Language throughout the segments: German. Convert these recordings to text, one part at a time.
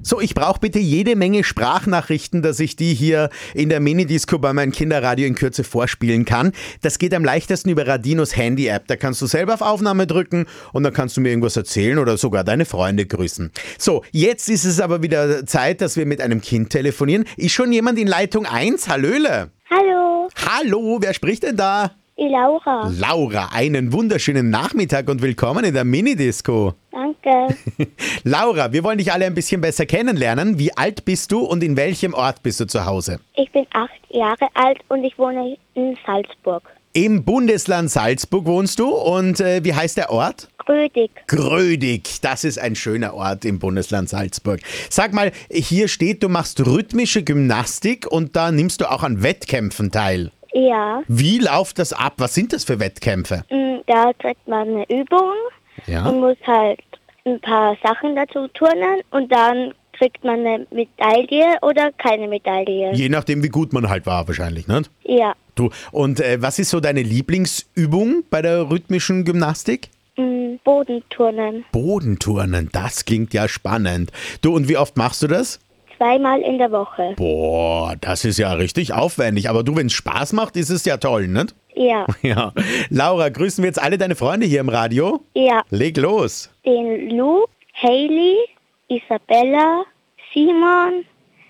So, ich brauche bitte jede Menge Sprachnachrichten, dass ich die hier in der Minidisco bei meinem Kinderradio in Kürze vorspielen kann. Das geht am leichtesten über Radinos Handy-App. Da kannst du selber auf Aufnahme drücken und dann kannst du mir irgendwas erzählen oder sogar deine Freunde grüßen. So, jetzt ist es aber wieder Zeit, dass wir mit einem Kind telefonieren. Ist schon jemand in Leitung 1? Hallöle. Hallo, Hallo, wer spricht denn da? die Laura. Laura, einen wunderschönen Nachmittag und willkommen in der Minidisco. Danke. Laura, wir wollen dich alle ein bisschen besser kennenlernen. Wie alt bist du und in welchem Ort bist du zu Hause? Ich bin 8 Jahre alt und ich wohne in Salzburg. Im Bundesland Salzburg wohnst du und wie heißt der Ort? Grödig. Grödig, das ist ein schöner Ort im Bundesland Salzburg. Sag mal, hier steht, du machst rhythmische Gymnastik und da nimmst du auch an Wettkämpfen teil. Ja, Wie läuft das ab? Was sind das für Wettkämpfe? da kriegt man eine Übung Ja. und muss halt ein paar Sachen dazu turnen und dann kriegt man eine Medaille oder keine Medaille. Je nachdem, wie gut man halt war wahrscheinlich, ne? Ja, Du, und was ist so deine Lieblingsübung bei der rhythmischen Gymnastik? Bodenturnen. Bodenturnen, das klingt ja spannend. Du, und wie oft machst du das? 2-mal in der Woche. Boah, das ist ja richtig aufwendig. Aber du, wenn es Spaß macht, ist es ja toll, ne? Ja, Ja. Laura, grüßen wir jetzt alle deine Freunde hier im Radio? ja. Leg los. Den Lou, Hailey, Isabella, Simon,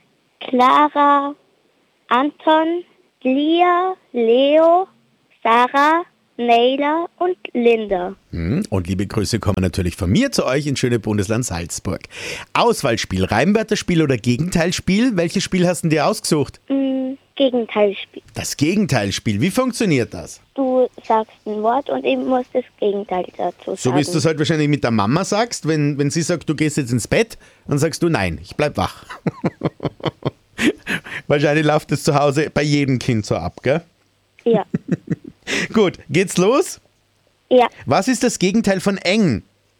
Clara, Anton, Lia, Leo, Sarah, Naila und Linda. Und liebe Grüße kommen natürlich von mir zu euch ins schöne Bundesland Salzburg. Auswahlspiel, Reimwörterspiel oder Gegenteilspiel? Welches Spiel hast du dir ausgesucht? Gegenteilspiel. Das Gegenteilspiel, wie funktioniert das? Du sagst ein Wort und ich muss das Gegenteil dazu sagen. So wie du es halt wahrscheinlich mit der Mama sagst, wenn sie sagt, du gehst jetzt ins Bett, dann sagst du nein, ich bleib wach. Wahrscheinlich läuft es zu Hause bei jedem Kind so ab, gell? Ja, Gut, geht's los? ja. Was ist das Gegenteil von eng?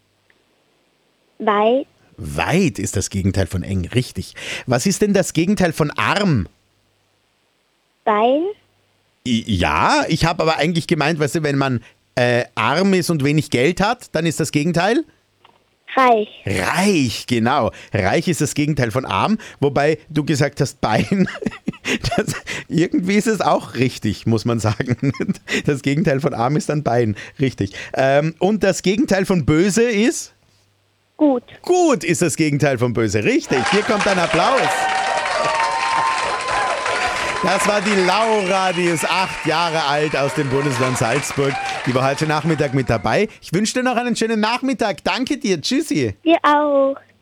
Weit, Weit ist das Gegenteil von eng, richtig. Was ist denn das Gegenteil von arm? Bein, Ja, ich habe aber eigentlich gemeint, weißt du, wenn man arm ist und wenig Geld hat, dann ist das Gegenteil? reich. Reich, genau. Reich ist das Gegenteil von arm, wobei du gesagt hast Bein. Irgendwie ist es auch richtig, muss man sagen. Das Gegenteil von arm ist dann Bein, richtig. Und das Gegenteil von böse ist? Gut. Gut ist das Gegenteil von böse, richtig. Hier kommt ein Applaus. Das war die Laura, die ist 8 Jahre alt aus dem Bundesland Salzburg. Die war heute Nachmittag mit dabei. Ich wünsche dir noch einen schönen Nachmittag. Danke dir. Tschüssi. Dir auch.